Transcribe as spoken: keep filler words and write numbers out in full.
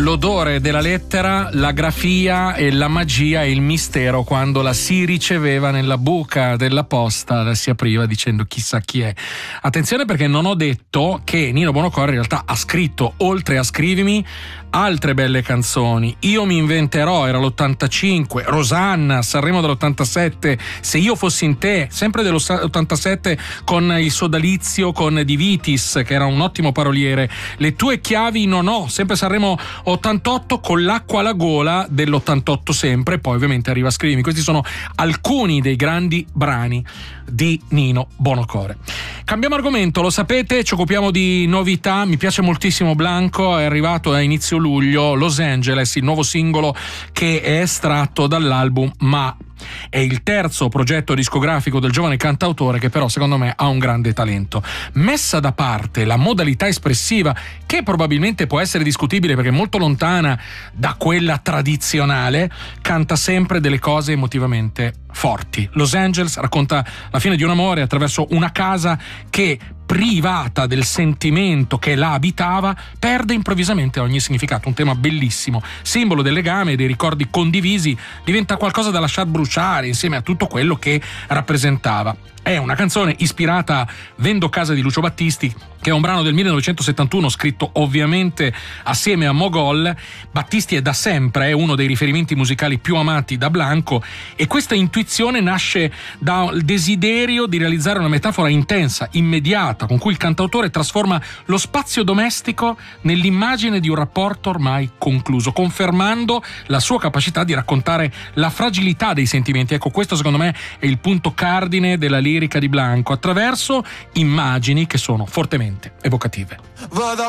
l'odore della lettera, la grafia e la magia e il mistero quando la si riceveva nella buca della posta, la si apriva dicendo chissà chi è. Attenzione, perché non ho detto che Nino Buonocore in realtà ha scritto, oltre a Scrivimi, altre belle canzoni. Io mi inventerò, era l'ottantacinque, Rosanna, Sanremo dell'ottantasette, Se io fossi in te, sempre dell'ottantasette, con il sodalizio con Di Vitis, che era un ottimo paroliere. Le tue chiavi non ho, sempre Sanremo ottantotto, con L'acqua alla gola dell'ottantotto sempre, poi ovviamente arriva Scrivimi. Questi sono alcuni dei grandi brani di Nino Buonocore. Cambiamo argomento, lo sapete, ci occupiamo di novità. Mi piace moltissimo Blanco, è arrivato a inizio luglio Los Angeles, il nuovo singolo che è estratto dall'album Ma. È il terzo progetto discografico del giovane cantautore, che però secondo me ha un grande talento. Messa da parte la modalità espressiva, che probabilmente può essere discutibile perché è molto lontana da quella tradizionale, canta sempre delle cose emotivamente forti. Los Angeles racconta la fine di un amore attraverso una casa che, privata del sentimento che la abitava, perde improvvisamente ogni significato. Un tema bellissimo, simbolo del legame e dei ricordi condivisi, diventa qualcosa da lasciar bruciare insieme a tutto quello che rappresentava. È una canzone ispirata a Vendo casa di Lucio Battisti, che è un brano del millenovecentosettantuno scritto ovviamente assieme a Mogol. Battisti è da sempre è uno dei riferimenti musicali più amati da Blanco, e questa intuizione nasce dal desiderio di realizzare una metafora intensa, immediata, con cui il cantautore trasforma lo spazio domestico nell'immagine di un rapporto ormai concluso, confermando la sua capacità di raccontare la fragilità dei sentimenti. Ecco, questo secondo me è il punto cardine della lirica di Blanco, attraverso immagini che sono fortemente evocative.